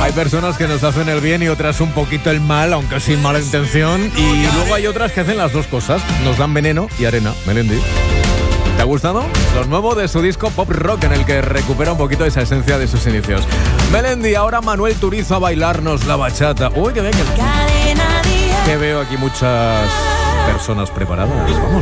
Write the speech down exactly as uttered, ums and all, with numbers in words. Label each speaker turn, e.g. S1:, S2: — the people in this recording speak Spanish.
S1: Hay personas que nos hacen el bien y otras un poquito el mal, aunque sin mala intención. Y luego hay otras que hacen las dos cosas. Nos dan veneno y arena. Melendi. ¿Te ha gustado? Lo nuevo de su disco Pop Rock, en el que recupera un poquito esa esencia de sus inicios. Melendi, ahora Manuel Turizo a bailarnos la bachata. Uy, que bien, que, que veo aquí muchas personas preparadas. Vamos.